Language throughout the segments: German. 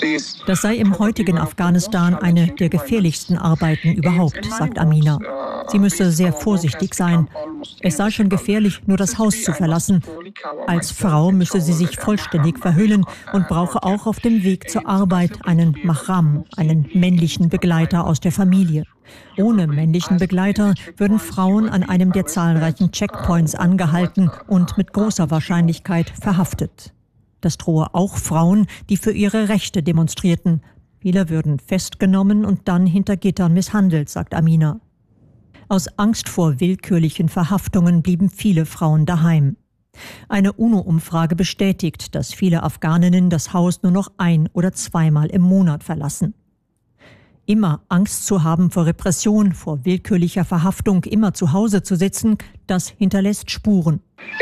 Das sei im heutigen Afghanistan eine der gefährlichsten Arbeiten überhaupt, sagt Amina. Sie müsse sehr vorsichtig sein. Es sei schon gefährlich, nur das Haus zu verlassen. Als Frau müsse sie sich vollständig verhüllen und brauche auch auf dem Weg zur Arbeit einen Mahram, einen männlichen Begleiter aus der Familie. Ohne männlichen Begleiter würden Frauen an einem der zahlreichen Checkpoints angehalten und mit großer Wahrscheinlichkeit verhaftet. Das drohe auch Frauen, die für ihre Rechte demonstrierten. Viele würden festgenommen und dann hinter Gittern misshandelt, sagt Amina. Aus Angst vor willkürlichen Verhaftungen blieben viele Frauen daheim. Eine UNO-Umfrage bestätigt, dass viele Afghaninnen das Haus nur noch 1- oder 2-mal im Monat verlassen. Immer Angst zu haben vor Repression, vor willkürlicher Verhaftung, immer zu Hause zu sitzen, das hinterlässt Spuren.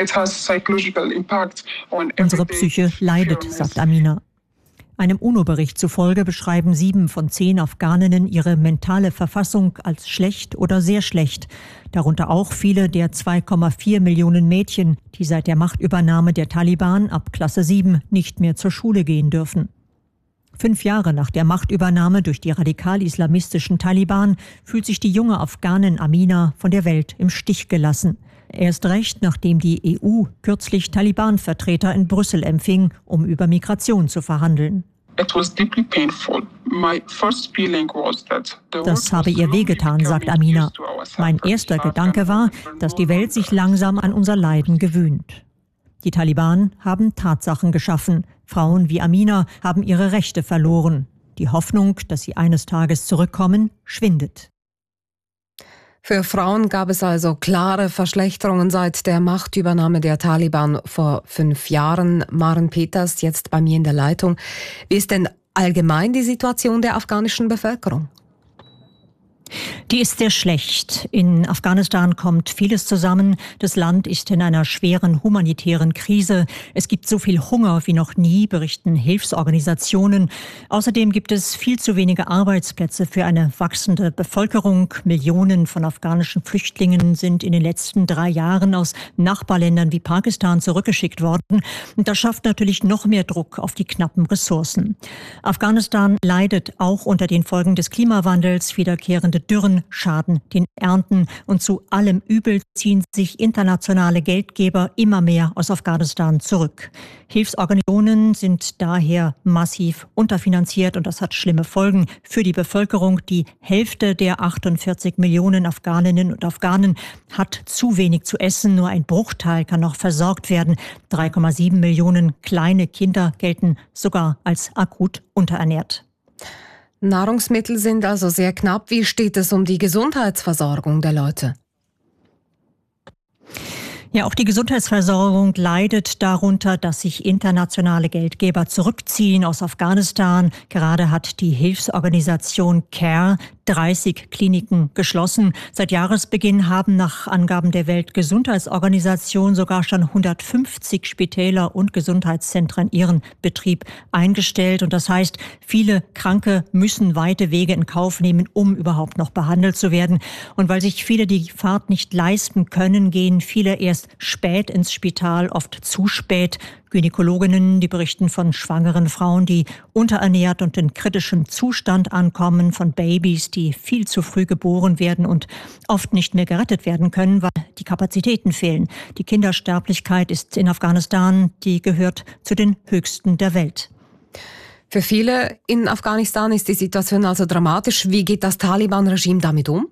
Unsere Psyche leidet, sagt Amina. Einem UNO-Bericht zufolge beschreiben 7 von 10 Afghaninnen ihre mentale Verfassung als schlecht oder sehr schlecht. Darunter auch viele der 2,4 Millionen Mädchen, die seit der Machtübernahme der Taliban ab Klasse 7 nicht mehr zur Schule gehen dürfen. 5 Jahre nach der Machtübernahme durch die radikal-islamistischen Taliban fühlt sich die junge Afghanin Amina von der Welt im Stich gelassen. Erst recht, nachdem die EU kürzlich Taliban-Vertreter in Brüssel empfing, um über Migration zu verhandeln. Das habe ihr wehgetan, sagt Amina. Mein erster Gedanke war, dass die Welt sich langsam an unser Leiden gewöhnt. Die Taliban haben Tatsachen geschaffen. Frauen wie Amina haben ihre Rechte verloren. Die Hoffnung, dass sie eines Tages zurückkommen, schwindet. Für Frauen gab es also klare Verschlechterungen seit der Machtübernahme der Taliban vor 5 Jahren. Maren Peters, jetzt bei mir in der Leitung. Wie ist denn allgemein die Situation der afghanischen Bevölkerung? Die ist sehr schlecht. In Afghanistan kommt vieles zusammen. Das Land ist in einer schweren humanitären Krise. Es gibt so viel Hunger wie noch nie, berichten Hilfsorganisationen. Außerdem gibt es viel zu wenige Arbeitsplätze für eine wachsende Bevölkerung. Millionen von afghanischen Flüchtlingen sind in den letzten 3 Jahren aus Nachbarländern wie Pakistan zurückgeschickt worden. Und das schafft natürlich noch mehr Druck auf die knappen Ressourcen. Afghanistan leidet auch unter den Folgen des Klimawandels. Wiederkehrende Dürren schaden den Ernten und zu allem Übel ziehen sich internationale Geldgeber immer mehr aus Afghanistan zurück. Hilfsorganisationen sind daher massiv unterfinanziert und das hat schlimme Folgen für die Bevölkerung. Die Hälfte der 48 Millionen Afghaninnen und Afghanen hat zu wenig zu essen. Nur ein Bruchteil kann noch versorgt werden. 3,7 Millionen kleine Kinder gelten sogar als akut unterernährt. Nahrungsmittel sind also sehr knapp. Wie steht es um die Gesundheitsversorgung der Leute? Ja, auch die Gesundheitsversorgung leidet darunter, dass sich internationale Geldgeber zurückziehen aus Afghanistan. Gerade hat die Hilfsorganisation CARE 30 Kliniken geschlossen. Seit Jahresbeginn haben nach Angaben der Weltgesundheitsorganisation sogar schon 150 Spitäler und Gesundheitszentren ihren Betrieb eingestellt. Und das heißt, viele Kranke müssen weite Wege in Kauf nehmen, um überhaupt noch behandelt zu werden. Und weil sich viele die Fahrt nicht leisten können, gehen viele erst spät ins Spital, oft zu spät. Gynäkologinnen, die berichten von schwangeren Frauen, die unterernährt und in kritischem Zustand ankommen, von Babys, die viel zu früh geboren werden und oft nicht mehr gerettet werden können, weil die Kapazitäten fehlen. Die Kindersterblichkeit ist in Afghanistan, die gehört zu den höchsten der Welt. Für viele in Afghanistan ist die Situation also dramatisch. Wie geht das Taliban-Regime damit um?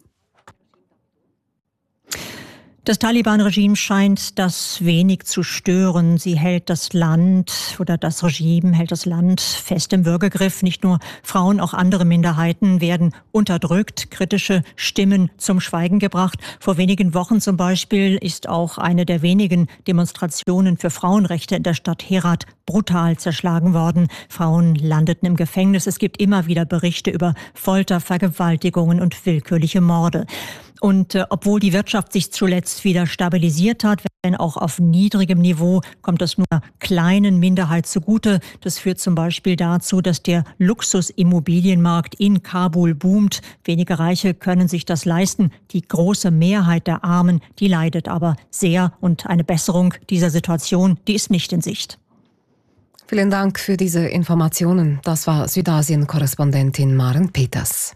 Das Taliban-Regime scheint das wenig zu stören. Sie hält das Land oder das Regime hält das Land fest im Würgegriff. Nicht nur Frauen, auch andere Minderheiten werden unterdrückt, kritische Stimmen zum Schweigen gebracht. Vor wenigen Wochen zum Beispiel ist auch eine der wenigen Demonstrationen für Frauenrechte in der Stadt Herat brutal zerschlagen worden. Frauen landeten im Gefängnis. Es gibt immer wieder Berichte über Folter, Vergewaltigungen und willkürliche Morde. Und obwohl die Wirtschaft sich zuletzt wieder stabilisiert hat, wenn auch auf niedrigem Niveau, kommt das nur einer kleinen Minderheit zugute. Das führt zum Beispiel dazu, dass der Luxusimmobilienmarkt in Kabul boomt. Wenige Reiche können sich das leisten. Die große Mehrheit der Armen, die leidet aber sehr. Und eine Besserung dieser Situation, die ist nicht in Sicht. Vielen Dank für diese Informationen. Das war Südasien-Korrespondentin Maren Peters.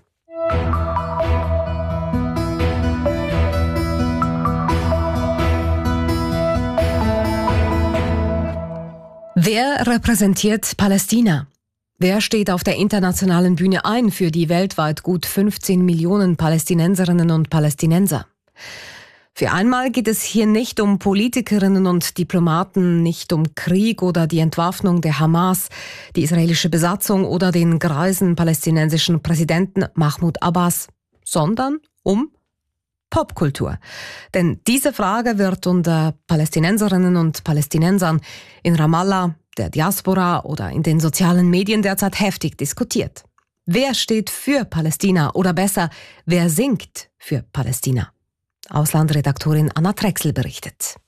Wer repräsentiert Palästina? Wer steht auf der internationalen Bühne ein für die weltweit gut 15 Millionen Palästinenserinnen und Palästinenser? Für einmal geht es hier nicht um Politikerinnen und Diplomaten, nicht um Krieg oder die Entwaffnung der Hamas, die israelische Besatzung oder den greisen palästinensischen Präsidenten Mahmoud Abbas, sondern um Popkultur. Denn diese Frage wird unter Palästinenserinnen und Palästinensern in Ramallah, der Diaspora oder in den sozialen Medien derzeit heftig diskutiert. Wer steht für Palästina oder besser, wer singt für Palästina? Auslandredaktorin Anna Trexel berichtet.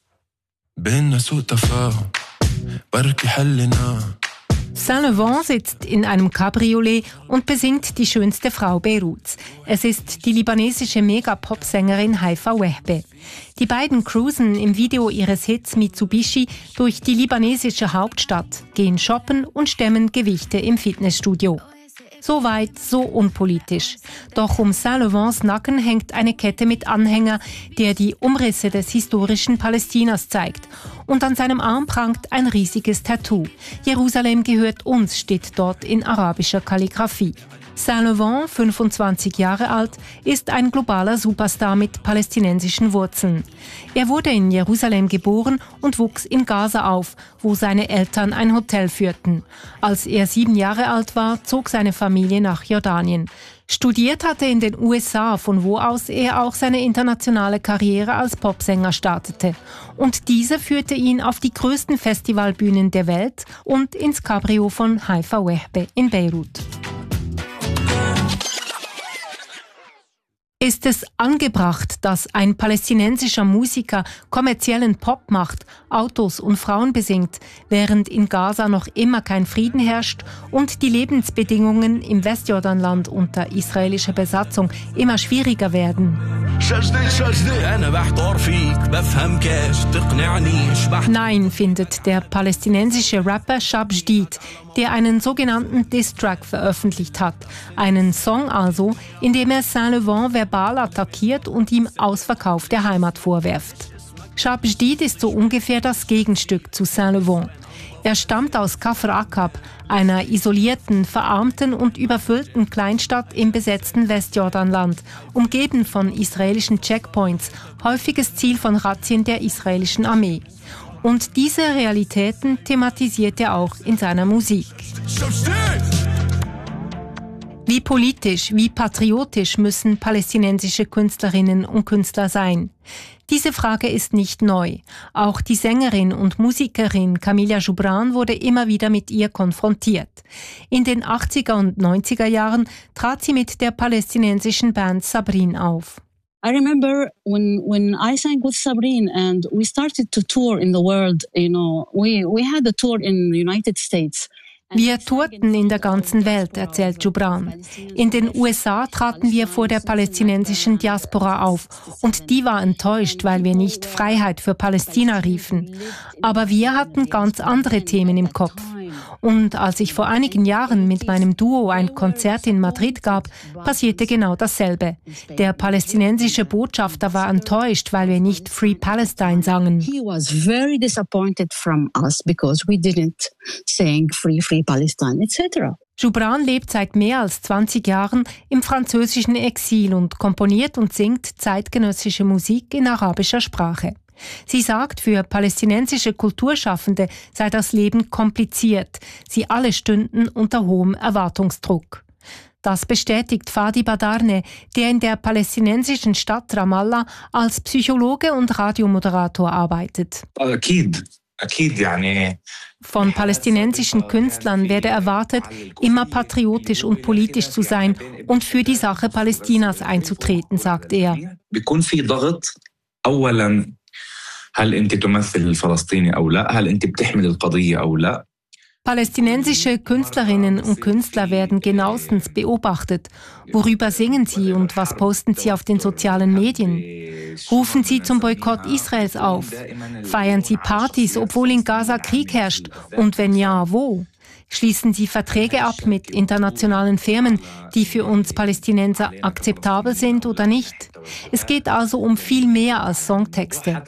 Saint-Laurent sitzt in einem Cabriolet und besingt die schönste Frau Beiruts. Es ist die libanesische Mega-Pop-Sängerin Haifa Wehbe. Die beiden cruisen im Video ihres Hits Mitsubishi durch die libanesische Hauptstadt, gehen shoppen und stemmen Gewichte im Fitnessstudio. So weit, so unpolitisch. Doch um Saint-Laurents Nacken hängt eine Kette mit Anhänger, der die Umrisse des historischen Palästinas zeigt. Und an seinem Arm prangt ein riesiges Tattoo. Jerusalem gehört uns, steht dort in arabischer Kalligraphie. Saint-Laurent, 25 Jahre alt, ist ein globaler Superstar mit palästinensischen Wurzeln. Er wurde in Jerusalem geboren und wuchs in Gaza auf, wo seine Eltern ein Hotel führten. Als er 7 Jahre alt war, zog seine Familie nach Jordanien. Studiert hatte er in den USA, von wo aus er auch seine internationale Karriere als Popsänger startete. Und diese führte ihn auf die größten Festivalbühnen der Welt und ins Cabrio von Haifa Wehbe in Beirut. Ist es angebracht, dass ein palästinensischer Musiker kommerziellen Pop macht, Autos und Frauen besingt, während in Gaza noch immer kein Frieden herrscht und die Lebensbedingungen im Westjordanland unter israelischer Besatzung immer schwieriger werden? Nein, findet der palästinensische Rapper Shab Jdid, der einen sogenannten Diss-Track veröffentlicht hat. Einen Song also, in dem er Saint-Laurent verbal attackiert und ihm Ausverkauf der Heimat vorwirft. Shab Jdid ist so ungefähr das Gegenstück zu Saint-Laurent. Er stammt aus Kafr Akab, einer isolierten, verarmten und überfüllten Kleinstadt im besetzten Westjordanland, umgeben von israelischen Checkpoints, häufiges Ziel von Razzien der israelischen Armee. Und diese Realitäten thematisiert er auch in seiner Musik. Wie politisch, wie patriotisch müssen palästinensische Künstlerinnen und Künstler sein? Diese Frage ist nicht neu. Auch die Sängerin und Musikerin Camilla Joubran wurde immer wieder mit ihr konfrontiert. In den 80er und 90er Jahren trat sie mit der palästinensischen Band Sabrin auf. I remember when I sang with Sabrin and we started to tour in the world, we had a tour in the United States. Wir tourten in der ganzen Welt, erzählt Joubran. In den USA traten wir vor der palästinensischen Diaspora auf und die war enttäuscht, weil wir nicht Freiheit für Palästina riefen. Aber wir hatten ganz andere Themen im Kopf. Und als ich vor einigen Jahren mit meinem Duo ein Konzert in Madrid gab, passierte genau dasselbe. Der palästinensische Botschafter war enttäuscht, weil wir nicht Free Palestine sangen. He was very disappointed from us because we didn't sing Free Palestine, etc. Joubran lebt seit mehr als 20 Jahren im französischen Exil und komponiert und singt zeitgenössische Musik in arabischer Sprache. Sie sagt, für palästinensische Kulturschaffende sei das Leben kompliziert. Sie alle stünden unter hohem Erwartungsdruck. Das bestätigt Fadi Badarne, der in der palästinensischen Stadt Ramallah als Psychologe und Radiomoderator arbeitet. Von palästinensischen Künstlern werde erwartet, immer patriotisch und politisch zu sein und für die Sache Palästinas einzutreten, sagt er. هل أنت تمثل الفلسطيني أو لا؟ هل أنت بتحمل القضية أو لا؟ Palästinensische Künstlerinnen und Künstler werden genauestens beobachtet. Worüber singen sie und was posten sie auf den sozialen Medien? Rufen sie zum Boykott Israels auf? Feiern sie Partys, obwohl in Gaza Krieg herrscht? Und wenn ja, wo? Schließen sie Verträge ab mit internationalen Firmen, die für uns Palästinenser akzeptabel sind oder nicht? Es geht also um viel mehr als Songtexte.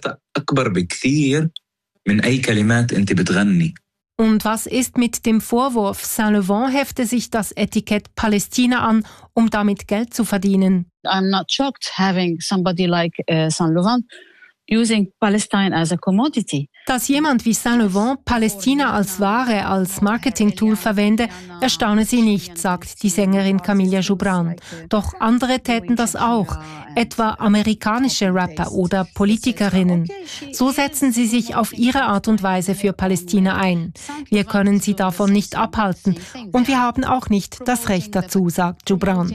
Und was ist mit dem Vorwurf, Saint-Laurent hefte sich das Etikett Palästina an, um damit Geld zu verdienen? I'm not shocked having somebody like Saint-Laurent using Palestine as a commodity. Dass jemand wie Saint-Laurent Palästina als Ware, als Marketing-Tool verwende, erstaune sie nicht, sagt die Sängerin Camilla Joubran. Doch andere täten das auch, etwa amerikanische Rapper oder Politikerinnen. So setzen sie sich auf ihre Art und Weise für Palästina ein. Wir können sie davon nicht abhalten und wir haben auch nicht das Recht dazu, sagt Joubran.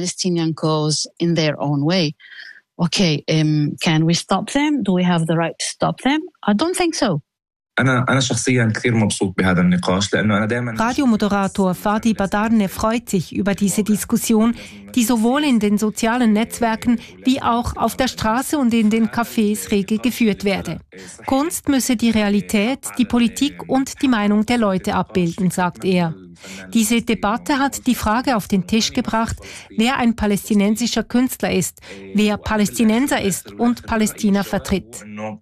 Okay, can we stop them? Do we have the right to stop them? I don't think so. Radiomoderator Fadi Badarne freut sich über diese Diskussion, die sowohl in den sozialen Netzwerken wie auch auf der Straße und in den Cafés rege geführt werde. Kunst müsse die Realität, die Politik und die Meinung der Leute abbilden, sagt er. Diese Debatte hat die Frage auf den Tisch gebracht, wer ein palästinensischer Künstler ist, wer Palästinenser ist und Palästina vertritt.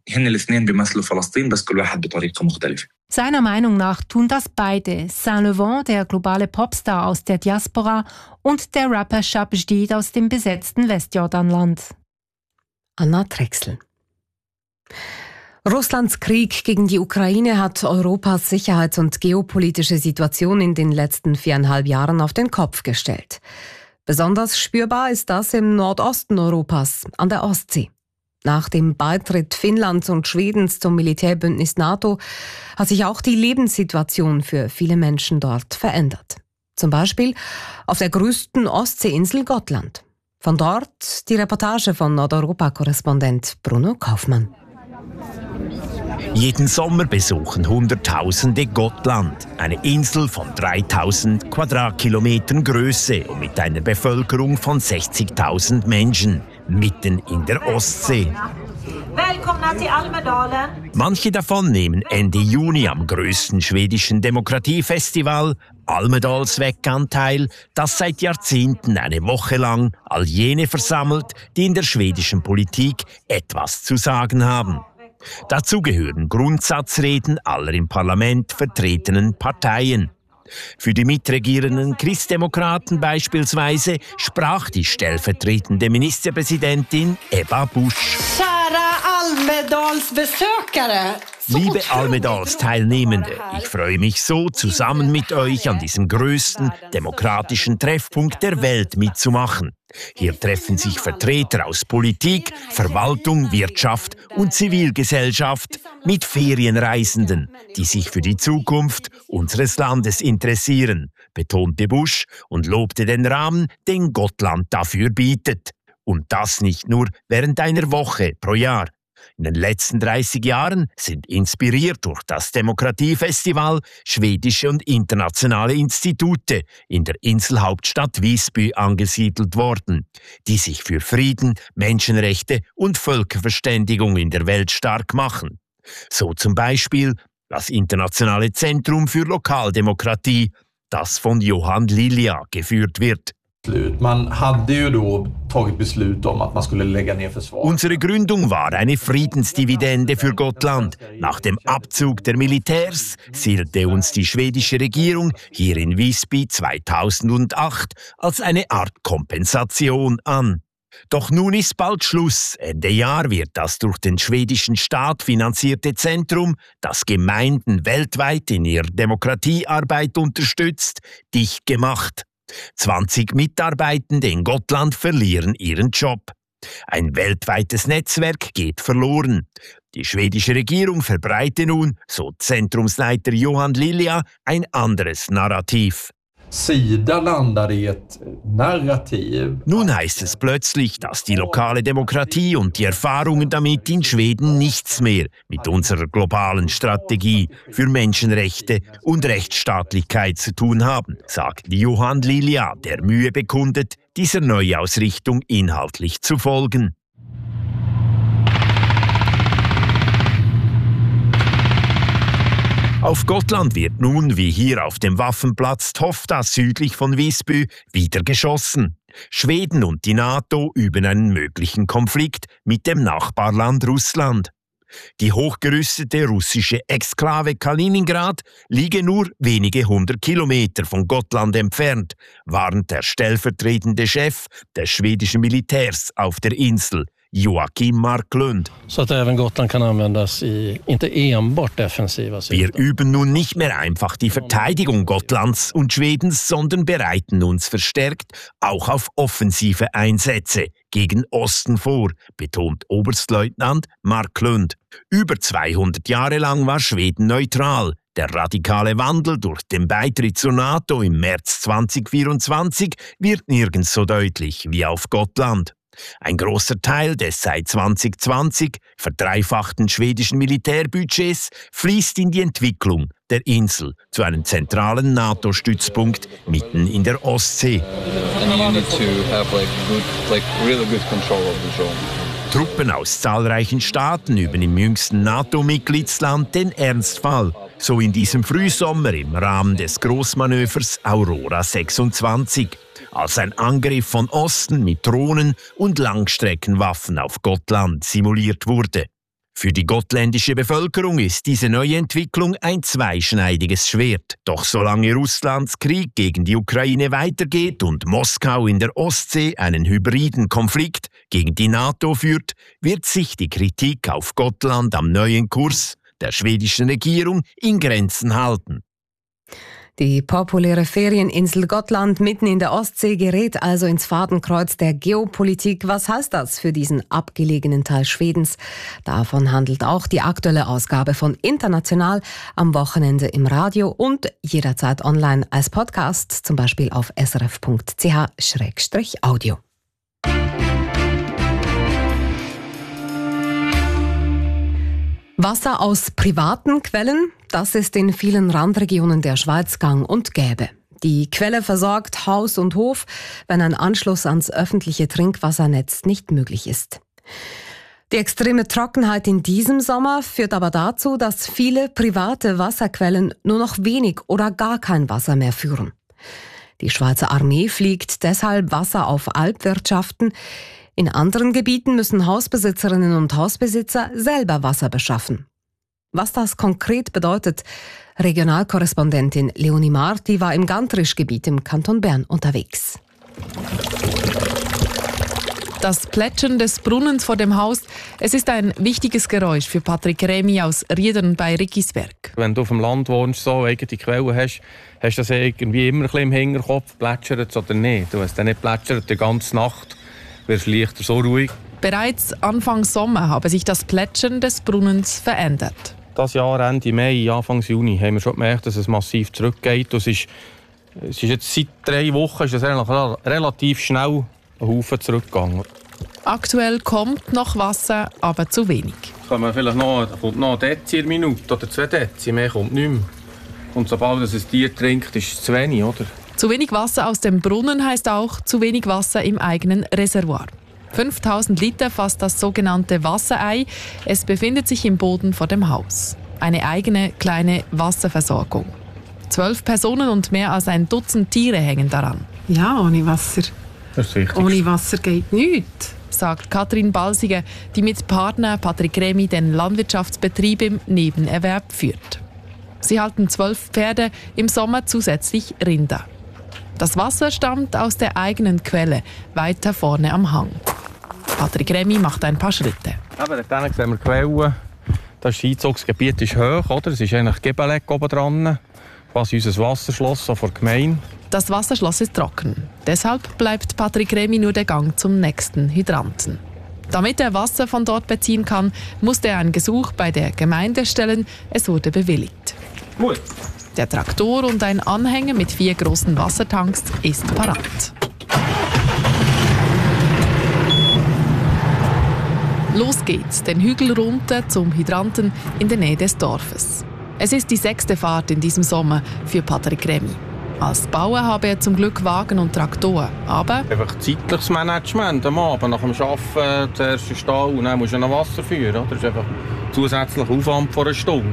Seiner Meinung nach tun das beide, Saint-Laurent, der globale Popstar aus der Diaspora, und der Rapper Shab Jdid aus dem besetzten Westjordanland. Anna Drechsel. Russlands Krieg gegen die Ukraine hat Europas sicherheits- und geopolitische Situation in den letzten 4,5 Jahren auf den Kopf gestellt. Besonders spürbar ist das im Nordosten Europas, an der Ostsee. Nach dem Beitritt Finnlands und Schwedens zum Militärbündnis NATO hat sich auch die Lebenssituation für viele Menschen dort verändert. Zum Beispiel auf der größten Ostseeinsel Gotland. Von dort die Reportage von Nordeuropa-Korrespondent Bruno Kaufmann. Jeden Sommer besuchen Hunderttausende Gotland, eine Insel von 3000 Quadratkilometern Größe und mit einer Bevölkerung von 60.000 Menschen, mitten in der Ostsee. Välkomna till Almedalen. Manche davon nehmen Ende Juni am größten schwedischen Demokratiefestival, Almedalsveckan, teil, das seit Jahrzehnten eine Woche lang all jene versammelt, die in der schwedischen Politik etwas zu sagen haben. Dazu gehören Grundsatzreden aller im Parlament vertretenen Parteien. Für die mitregierenden Christdemokraten beispielsweise sprach die stellvertretende Ministerpräsidentin Ebba Busch. Liebe Almedals-Teilnehmende, ich freue mich so, zusammen mit euch an diesem größten demokratischen Treffpunkt der Welt mitzumachen. Hier treffen sich Vertreter aus Politik, Verwaltung, Wirtschaft und Zivilgesellschaft mit Ferienreisenden, die sich für die Zukunft unseres Landes interessieren, betonte Busch und lobte den Rahmen, den Gotland dafür bietet. Und das nicht nur während einer Woche pro Jahr. In den letzten 30 Jahren sind inspiriert durch das Demokratiefestival schwedische und internationale Institute in der Inselhauptstadt Visby angesiedelt worden, die sich für Frieden, Menschenrechte und Völkerverständigung in der Welt stark machen. So zum Beispiel das Internationale Zentrum für Lokaldemokratie, das von Johan Lilja geführt wird. Unsere Gründung war eine Friedensdividende für Gotland. Nach dem Abzug der Militärs siedelte uns die schwedische Regierung hier in Visby 2008 als eine Art Kompensation an. Doch nun ist bald Schluss. Ende Jahr wird das durch den schwedischen Staat finanzierte Zentrum, das Gemeinden weltweit in ihrer Demokratiearbeit unterstützt, dicht gemacht. 20 Mitarbeitende in Gotland verlieren ihren Job. Ein weltweites Netzwerk geht verloren. Die schwedische Regierung verbreite nun, so Zentrumsleiter Johan Lilja, ein anderes Narrativ. sida landar i ett narrativ. Nun heißt es plötzlich, dass die lokale Demokratie und die Erfahrungen damit in Schweden nichts mehr mit unserer globalen Strategie für Menschenrechte und Rechtsstaatlichkeit zu tun haben, sagt Johan Lilja, der Mühe bekundet, dieser Neuausrichtung inhaltlich zu folgen. Auf Gotland wird nun, wie hier auf dem Waffenplatz Tofta südlich von Visby, wieder geschossen. Schweden und die NATO üben einen möglichen Konflikt mit dem Nachbarland Russland. Die hochgerüstete russische Exklave Kaliningrad liege nur wenige 100 Kilometer von Gotland entfernt, warnt der stellvertretende Chef des schwedischen Militärs auf der Insel, Joakim Marklund. Så att även Gotland kan användas i inte enbart defensiva syften. Wir üben nun nicht mehr einfach die Verteidigung Gotlands und Schwedens, sondern bereiten uns verstärkt auch auf offensive Einsätze gegen Osten vor, betont Oberstleutnant Marklund. Über 200 Jahre lang war Schweden neutral. Der radikale Wandel durch den Beitritt zur NATO im März 2024 wird nirgends so deutlich wie auf Gotland. Ein großer Teil des seit 2020 verdreifachten schwedischen Militärbudgets fließt in die Entwicklung der Insel zu einem zentralen NATO-Stützpunkt mitten in der Ostsee. Truppen aus zahlreichen Staaten üben im jüngsten NATO-Mitgliedsland den Ernstfall, so in diesem Frühsommer im Rahmen des Großmanövers Aurora 26. Als ein Angriff von Osten mit Drohnen und Langstreckenwaffen auf Gotland simuliert wurde. Für die gotländische Bevölkerung ist diese neue Entwicklung ein zweischneidiges Schwert. Doch solange Russlands Krieg gegen die Ukraine weitergeht und Moskau in der Ostsee einen hybriden Konflikt gegen die NATO führt, wird sich die Kritik auf Gotland am neuen Kurs der schwedischen Regierung in Grenzen halten. Die populäre Ferieninsel Gotland mitten in der Ostsee gerät also ins Fadenkreuz der Geopolitik. Was heißt das für diesen abgelegenen Teil Schwedens? Davon handelt auch die aktuelle Ausgabe von International am Wochenende im Radio und jederzeit online als Podcast, zum Beispiel auf srf.ch/audio. Wasser aus privaten Quellen, das ist in vielen Randregionen der Schweiz gang und gäbe. Die Quelle versorgt Haus und Hof, wenn ein Anschluss ans öffentliche Trinkwassernetz nicht möglich ist. Die extreme Trockenheit in diesem Sommer führt aber dazu, dass viele private Wasserquellen nur noch wenig oder gar kein Wasser mehr führen. Die Schweizer Armee fliegt deshalb Wasser auf Alpwirtschaften. In anderen Gebieten müssen Hausbesitzerinnen und Hausbesitzer selber Wasser beschaffen. Was das konkret bedeutet, Regionalkorrespondentin Leonie Marti war im Gantrisch-Gebiet im Kanton Bern unterwegs. Das Plätschern des Brunnens vor dem Haus, es ist ein wichtiges Geräusch für Patrick Remy aus Riedern bei Rickisberg. Wenn du auf dem Land wohnst, so eigene Quellen hast du das irgendwie immer ein bisschen im Hinterkopf, plätschert es oder nicht. Wenn es dann nicht plätschert die ganze Nacht, wird es leichter so ruhig. Bereits Anfang Sommer habe sich das Plätschern des Brunnens verändert. Das Jahr, Ende Mai, Anfang Juni, haben wir schon gemerkt, dass es massiv zurückgeht. Es ist jetzt seit 3 Wochen ist es relativ schnell ein Haufen zurückgegangen. Aktuell kommt noch Wasser, aber zu wenig. Kommt noch ein Dezi in Minute oder 2 Dezi, mehr kommt nicht mehr. Und sobald es ein Tier trinkt, ist es zu wenig, oder? Zu wenig Wasser aus dem Brunnen heißt auch zu wenig Wasser im eigenen Reservoir. 5000 Liter fasst das sogenannte Wasserei. Es befindet sich im Boden vor dem Haus. Eine eigene kleine Wasserversorgung. 12 Personen und mehr als ein Dutzend Tiere hängen daran. Ja, ohne Wasser. Das ist wichtig. Ohne Wasser geht nichts, sagt Katrin Balsiger, die mit Partner Patrick Remy den Landwirtschaftsbetrieb im Nebenerwerb führt. Sie halten 12 Pferde, im Sommer zusätzlich Rinder. Das Wasser stammt aus der eigenen Quelle, weiter vorne am Hang. Patrick Remy macht ein paar Schritte. Aber dann sehen wir Quellen. Das Einzugsgebiet ist hoch, oder? Es ist eigentlich Gebeleck oben dran. Quasi unser Wasserschloss so von der Gemeinde. Das Wasserschloss ist trocken. Deshalb bleibt Patrick Remy nur der Gang zum nächsten Hydranten. Damit er Wasser von dort beziehen kann, musste er ein Gesuch bei der Gemeinde stellen. Es wurde bewilligt. Gut. Der Traktor und ein Anhänger mit 4 großen Wassertanks ist parat. Los geht's, den Hügel runter zum Hydranten in der Nähe des Dorfes. Es ist die 6. Fahrt in diesem Sommer für Patrick Remy. Als Bauer habe er zum Glück Wagen und Traktor, aber... Einfach zeitliches Management am Abend, nach dem Arbeiten zuerst in den Stall und dann musst du noch Wasser führen. Oder? Das ist einfach zusätzlicher Aufwand vor einer Stunde.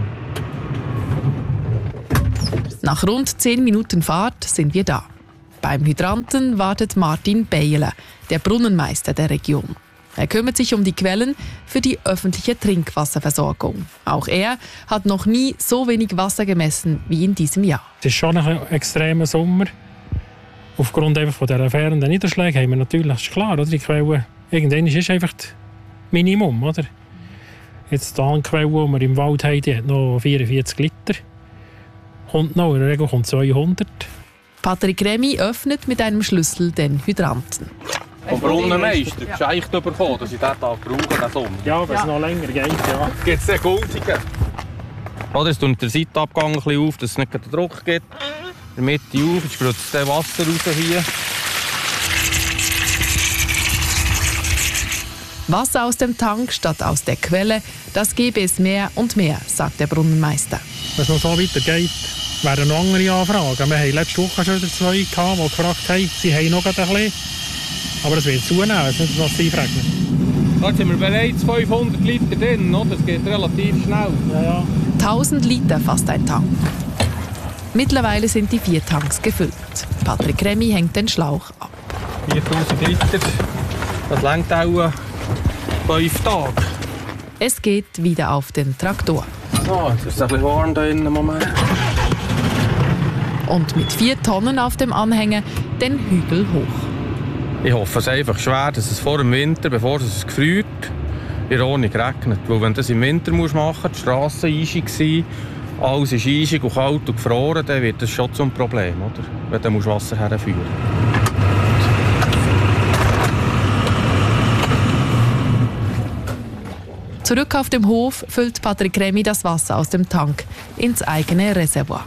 Nach rund 10 Minuten Fahrt sind wir da. Beim Hydranten wartet Martin Beijele, der Brunnenmeister der Region. Er kümmert sich um die Quellen für die öffentliche Trinkwasserversorgung. Auch er hat noch nie so wenig Wasser gemessen wie in diesem Jahr. Es ist schon ein extremer Sommer. Aufgrund von dieser fehlenden Niederschläge haben wir natürlich, das ist klar, oder? Die Quelle, irgendwann ist einfach das Minimum. Oder? Jetzt die Quelle, die wir im Wald haben, die hat noch 44 Liter. Und noch, in der Regel kommt 200. Patrick Remy öffnet mit einem Schlüssel den Hydranten. Vom Brunnenmeister geschenkt bekommen, dass ich diesen Tag brauche, diesen Sommer. Ja, wenn es noch länger geht, ja. Gibt es den Goldigen? Oder es tut der Seitenabgang ein bisschen auf, dass es nicht den Druck gibt. In der Mitte auf, jetzt spritzt das Wasser raus hier. Wasser aus dem Tank statt aus der Quelle, das gebe es mehr und mehr, sagt der Brunnenmeister. Wenn es noch so weitergeht, wären noch andere Anfragen. Wir hatten letzte Woche schon 2, die gefragt haben, sie haben noch ein bisschen. Aber es wird zunehmen, es ist nicht massiv regnen. Jetzt sind wir bereits 500 Liter drin, oder? Das geht relativ schnell. Ja. 1000 Liter fast ein Tank. Mittlerweile sind die 4 Tanks gefüllt. Patrick Remy hängt den Schlauch ab. 4000 Liter, das reicht auch 5 Tage. Es geht wieder auf den Traktor. So, jetzt ist es ein bisschen warm hier im Moment. Und mit 4 Tonnen auf dem Anhänger den Hügel hoch. Ich hoffe es einfach schwer, dass es vor dem Winter, bevor es gefriert, in der Ordnung regnet. Weil wenn du das im Winter machen musst, die Strassen eisig sind, alles ist eisig und kalt und gefroren, dann wird das schon zum Problem, oder? Wenn du Wasser herführen musst. Zurück auf dem Hof füllt Patrick Remy das Wasser aus dem Tank ins eigene Reservoir.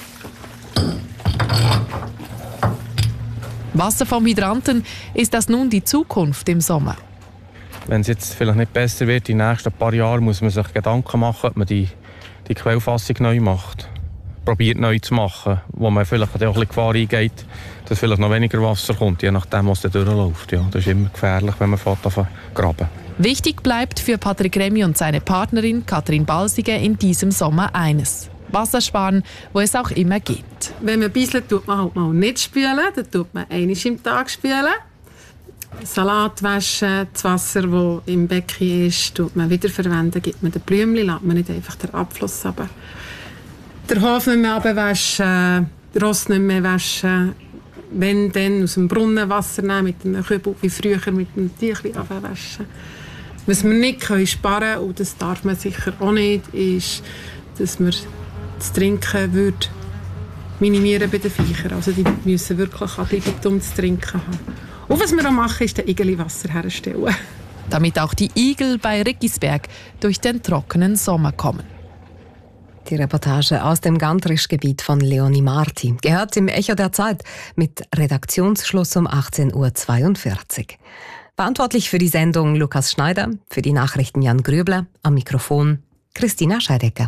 Wasser vom Hydranten, ist das nun die Zukunft im Sommer? Wenn es jetzt vielleicht nicht besser wird, in den nächsten paar Jahren, muss man sich Gedanken machen, ob man die Quellfassung neu macht. Probiert neu zu machen, wo man vielleicht auch ein bisschen Gefahr eingeht, dass vielleicht noch weniger Wasser kommt, je nachdem, was da durchläuft. Ja, das ist immer gefährlich, wenn man anfängt graben. Wichtig bleibt für Patrick Remy und seine Partnerin Katrin Balsiger in diesem Sommer eines: Wasser sparen, wo es auch immer geht. Wenn man bisselt, tut man halt mal nicht spülen. Dann tut man einmal im Tag spülen. Salat waschen, das Wasser, das im Becken ist, tut man wiederverwenden, gibt man den Blümchen, lässt man nicht einfach den Abfluss runter. Den Hof nicht mehr abwaschen, den Rost nicht mehr waschen. Wenn, dann aus dem Brunnen Wasser nehmen, mit einem Kübel, wie früher mit einem Tüchlein abwaschen. Was wir nicht sparen können, und das darf man sicher auch nicht, ist, dass man das Trinken minimieren bei den Viechern. Also die müssen wirklich ein Limitum zu trinken haben. Und was wir auch machen, ist den Igeli-Wasser herstellen. Damit auch die Igel bei Rickisberg durch den trockenen Sommer kommen. Die Reportage aus dem Gantrisch-Gebiet von Leonie Marti gehört im Echo der Zeit mit Redaktionsschluss um 18:42 Uhr. Verantwortlich für die Sendung Lukas Schneider, für die Nachrichten Jan Grübler, am Mikrofon Christina Scheidecker.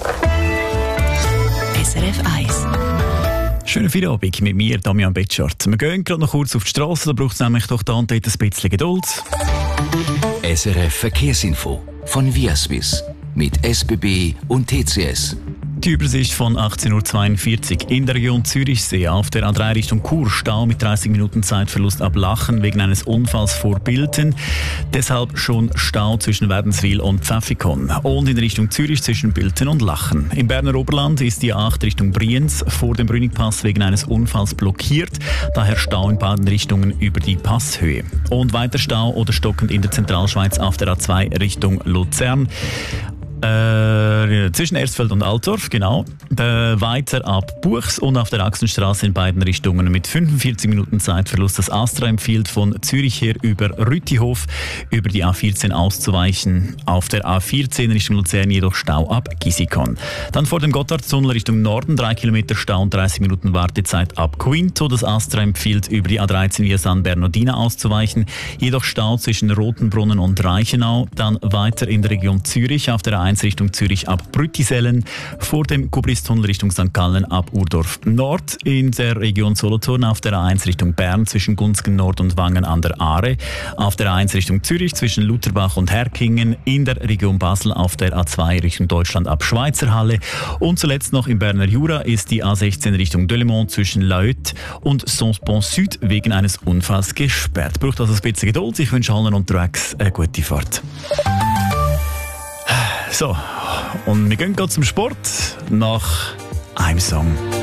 SRF 1. Schönen Feierabend mit mir, Damian Betschart. Wir gehen gerade noch kurz auf die Straße, da braucht es nämlich doch da und dort ein bisschen Geduld. SRF Verkehrsinfo von Viaswiss mit SBB und TCS. Die Übersicht von 18:42 Uhr in der Region Zürichsee auf der A3 Richtung Chur. Stau mit 30 Minuten Zeitverlust ab Lachen wegen eines Unfalls vor Bilten. Deshalb schon Stau zwischen Wädenswil und Pfäffikon. Und in Richtung Zürich zwischen Bilten und Lachen. Im Berner Oberland ist die A8 Richtung Brienz vor dem Brünigpass wegen eines Unfalls blockiert. Daher Stau in beiden Richtungen über die Passhöhe. Und weiter Stau oder stockend in der Zentralschweiz auf der A2 Richtung Luzern. Zwischen Ersfeld und Altdorf, genau. Weiter ab Buchs und auf der Axenstraße in beiden Richtungen mit 45 Minuten Zeitverlust. Das Astra empfiehlt von Zürich her über Rütihof über die A14 auszuweichen. Auf der A14 Richtung Luzern jedoch Stau ab Gisikon. Dann vor dem Gotthardtunnel Richtung Norden 3 Kilometer Stau und 30 Minuten Wartezeit ab Quinto. Das Astra empfiehlt über die A13 via San Bernardino auszuweichen. Jedoch Stau zwischen Rotenbrunnen und Reichenau. Dann weiter in der Region Zürich auf der A1 Richtung Zürich ab Brüttisellen, vor dem Kubristunnel Richtung St. Gallen ab Urdorf Nord, in der Region Solothurn auf der A1 Richtung Bern zwischen Gunzgen Nord und Wangen an der Aare, auf der A1 Richtung Zürich zwischen Lutherbach und Herkingen, in der Region Basel auf der A2 Richtung Deutschland ab Schweizerhalle und zuletzt noch im Berner Jura ist die A16 Richtung Delemont zwischen Laüt und Saint-Pont Süd wegen eines Unfalls gesperrt. Braucht also ein bisschen Geduld. Ich wünsche allen unterwegs eine gute Fahrt. So, und wir gehen zum Sport nach einem Song.